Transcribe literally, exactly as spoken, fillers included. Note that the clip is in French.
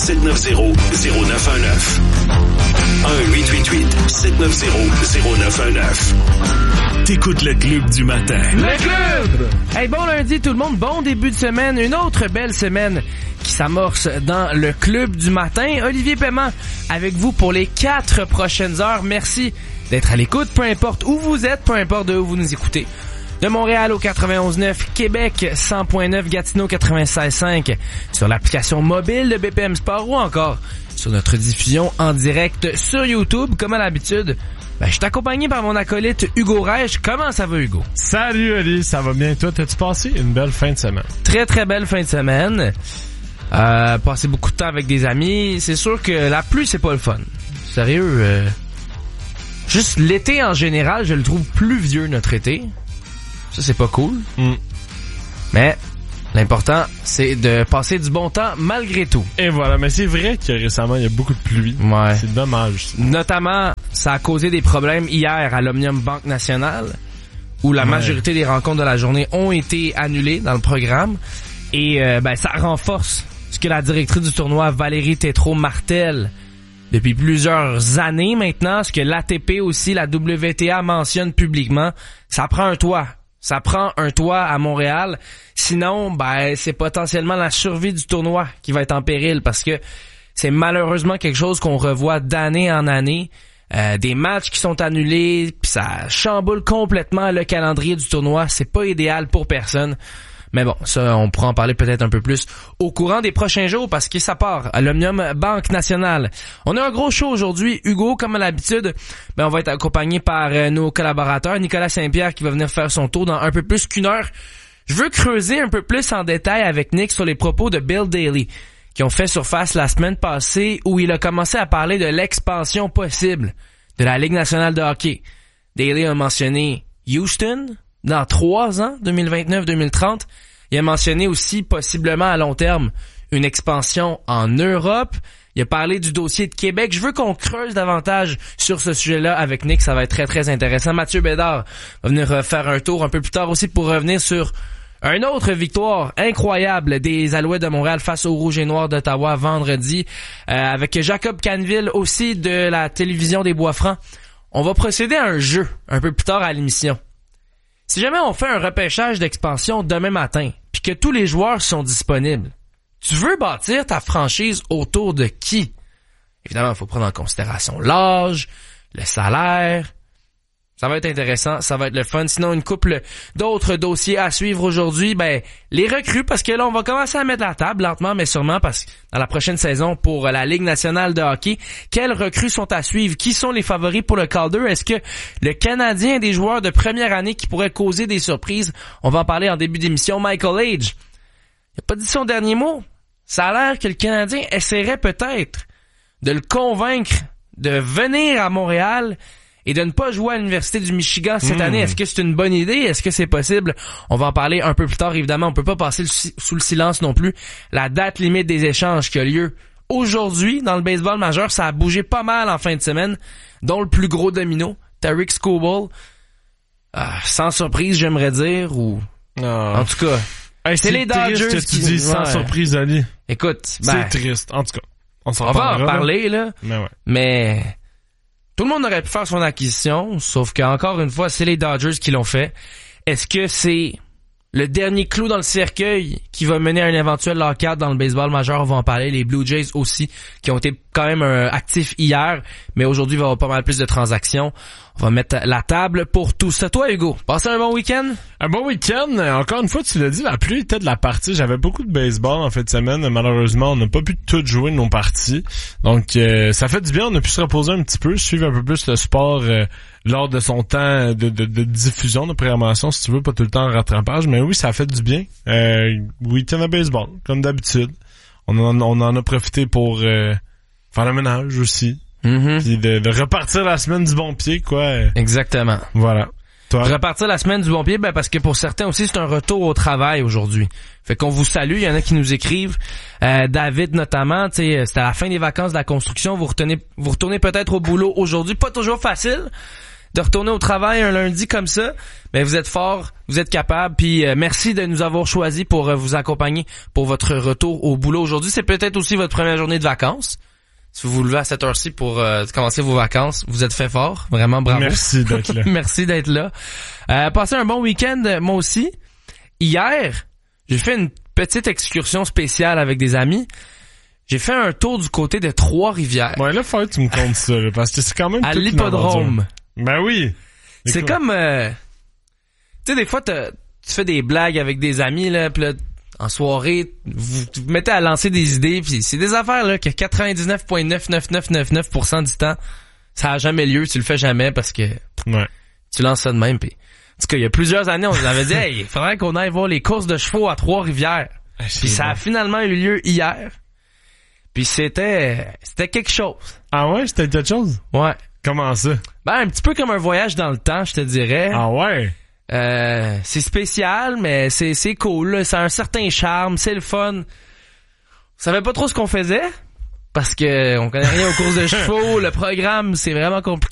sept neuf zéro zéro neuf un neuf. un huit huit huit sept neuf zéro zéro neuf un neuf. T'écoutes le Club du matin. Le Club! Hey, bon lundi tout le monde, bon début de semaine, une autre belle semaine qui s'amorce dans le Club du matin. Olivier Paiement avec vous pour les quatre prochaines heures. Merci d'être à l'écoute, peu importe où vous êtes, peu importe de où vous nous écoutez. De Montréal au quatre-vingt-onze neuf, Québec cent point neuf, Gatineau quatre-vingt-seize cinq, sur l'application mobile de B P M Sport ou encore sur notre diffusion en direct sur YouTube. Comme à l'habitude, ben, je suis accompagné par mon acolyte Hugo Reich. Comment ça va, Hugo? Salut, Oli, ça va bien? Toi, t'as-tu passé une belle fin de semaine? Très, très belle fin de semaine. Euh, passé beaucoup de temps avec des amis. C'est sûr que la pluie, c'est pas le fun. Sérieux, euh, juste l'été en général, je le trouve pluvieux, notre été. Ça, c'est pas cool. Mm. Mais l'important, c'est de passer du bon temps malgré tout. Et voilà, mais c'est vrai que récemment, il y a beaucoup de pluie. Ouais. C'est dommage. Ça. Notamment, ça a causé des problèmes hier à l'Omnium Banque Nationale, où la ouais. majorité des rencontres de la journée ont été annulées dans le programme. Et euh, ben ça renforce ce que la directrice du tournoi, Valérie Tétrault, martèle depuis plusieurs années maintenant, ce que l'A T P aussi, la W T A mentionne publiquement. Ça prend un toit. Ça prend un toit à Montréal. Sinon, ben, c'est potentiellement la survie du tournoi qui va être en péril parce que c'est malheureusement quelque chose qu'on revoit d'année en année. Euh, des matchs qui sont annulés, puis ça chamboule complètement le calendrier du tournoi. C'est pas idéal pour personne. Mais bon, ça, on pourra en parler peut-être un peu plus au courant des prochains jours parce que ça part à l'Omnium Banque Nationale. On a un gros show aujourd'hui. Hugo, comme à l'habitude, ben, on va être accompagné par euh, nos collaborateurs. Nicolas Saint-Pierre qui va venir faire son tour dans un peu plus qu'une heure. Je veux creuser un peu plus en détail avec Nick sur les propos de Bill Daly qui ont fait surface la semaine passée où il a commencé à parler de l'expansion possible de la Ligue nationale de hockey. Daly a mentionné Houston dans trois ans, deux mille vingt-neuf deux mille trente. Il a mentionné aussi, possiblement à long terme, une expansion en Europe. Il a parlé du dossier de Québec. Je veux qu'on creuse davantage sur ce sujet-là avec Nick. Ça va être très, très intéressant. Mathieu Bédard va venir faire un tour un peu plus tard aussi pour revenir sur une autre victoire incroyable des Alouettes de Montréal face aux Rouges et Noirs d'Ottawa vendredi. Euh, avec Jacob Canville aussi de la télévision des Bois-Francs. On va procéder à un jeu un peu plus tard à l'émission. Si jamais on fait un repêchage d'expansion demain matin, puis que tous les joueurs sont disponibles, tu veux bâtir ta franchise autour de qui? Évidemment, il faut prendre en considération l'âge, le salaire. Ça va être intéressant, ça va être le fun. Sinon, une couple d'autres dossiers à suivre aujourd'hui. Ben, les recrues, parce que là, on va commencer à mettre la table lentement, mais sûrement, parce que dans la prochaine saison pour la Ligue nationale de hockey, quelles recrues sont à suivre? Qui sont les favoris pour le Calder? Est-ce que le Canadien a des joueurs de première année qui pourraient causer des surprises? On va en parler en début d'émission. Michael Age, il n'a pas dit son dernier mot. Ça a l'air que le Canadien essaierait peut-être de le convaincre de venir à Montréal et de ne pas jouer à l'Université du Michigan cette mmh. année. Est-ce que c'est une bonne idée? Est-ce que c'est possible? On va en parler un peu plus tard, évidemment. On peut pas passer le, sous le silence non plus. La date limite des échanges qui a lieu aujourd'hui dans le baseball majeur, ça a bougé pas mal en fin de semaine, dont le plus gros domino, Tarik Skubal. Ah, sans surprise, j'aimerais dire, ou... Oh. En tout cas, hey, c'est, c'est les Dodgers que tu qui... dis sans ouais. surprise, Ali. Écoute, ben, c'est triste. En tout cas, on s'en on va en parler, là. Mais ouais. Mais... Tout le monde aurait pu faire son acquisition, sauf qu'encore une fois, c'est les Dodgers qui l'ont fait. Est-ce que c'est le dernier clou dans le cercueil qui va mener à un éventuel lockout dans le baseball majeur? On va en parler. Les Blue Jays aussi, qui ont été quand même euh, actifs hier, mais aujourd'hui, il va y avoir pas mal plus de transactions. On va mettre la table pour tout ça. Toi, Hugo, passez un bon week-end? Un bon week-end. Encore une fois, tu l'as dit, la pluie était de la partie. J'avais beaucoup de baseball en fin de semaine. Malheureusement, on n'a pas pu tout jouer nos parties. Donc, euh, ça fait du bien. On a pu se reposer un petit peu, suivre un peu plus le sport euh, lors de son temps de, de, de diffusion, de programmation, si tu veux, pas tout le temps en rattrapage. Mais oui, ça a fait du bien. Euh, week-end à baseball, comme d'habitude. On en, on en a profité pour euh, faire le ménage aussi. Mm-hmm. Puis de, de repartir la semaine du bon pied, quoi. Exactement. Voilà. Toi? Repartir la semaine du bon pied, ben parce que pour certains aussi, c'est un retour au travail aujourd'hui. Fait qu'on vous salue, il y en a qui nous écrivent. Euh, David notamment, tu sais, c'était à la fin des vacances de la construction, vous retenez, vous retournez peut-être au boulot aujourd'hui, pas toujours facile. de retourner au travail un lundi comme ça, mais vous êtes fort, vous êtes capable, puis euh, merci de nous avoir choisi pour euh, vous accompagner pour votre retour au boulot aujourd'hui. C'est peut-être aussi votre première journée de vacances. Si vous vous levez à cette heure-ci pour euh, commencer vos vacances, vous êtes fait fort, vraiment bravo. Merci d'être là. Merci d'être là. Euh, passez un bon week-end, moi aussi. Hier, j'ai fait une petite excursion spéciale avec des amis. J'ai fait un tour du côté de Trois-Rivières. Ouais, là, faut que tu me comptes ça, là, parce que c'est quand même à toute l'hippodrome. Ben oui. C'est comme, euh, tu sais, des fois, tu fais des blagues avec des amis, là, pis là, en soirée, vous vous mettez à lancer des idées, puis c'est des affaires là que quatre-vingt-dix-neuf virgule neuf neuf neuf neuf neuf pour cent du temps, ça a jamais lieu, tu le fais jamais parce que ouais. tu lances ça de même. Pis, en tout cas, il y a plusieurs années, on nous avait dit, hey, il faudrait qu'on aille voir les courses de chevaux à Trois-Rivières. Ah, puis ça bon. a finalement eu lieu hier. Puis c'était, c'était quelque chose. Ah ouais, c'était quelque chose? Ouais. Comment ça? Ben un petit peu comme un voyage dans le temps, je te dirais. Ah ouais. Euh, c'est spécial, mais c'est c'est cool. Là. Ça a un certain charme, c'est le fun. On savait pas trop ce qu'on faisait parce que on connaît rien aux courses de chevaux. Le programme, c'est vraiment compliqué.